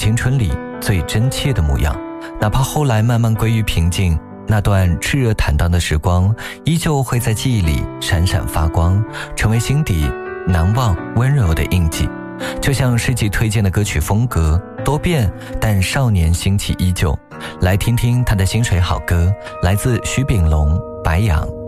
青春里最真切的模样。哪怕后来慢慢归于平静，那段炽热坦荡的时光依旧会在记忆里闪闪发光，成为心底难忘温柔的印记。就像诗集推荐的歌曲风格多变，但少年心气依旧。来听听他的薪水好歌，来自徐秉龙、白杨。